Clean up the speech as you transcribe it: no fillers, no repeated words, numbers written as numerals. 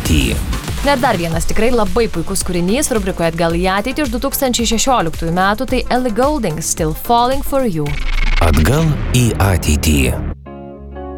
ateitį. Na ir dar vienas tikrai labai puikus kūrinys rubrikoje Atgal į ateitį iš 2016 metų, tai Ellie Goulding, Still Falling for You. Atgal į ateitį.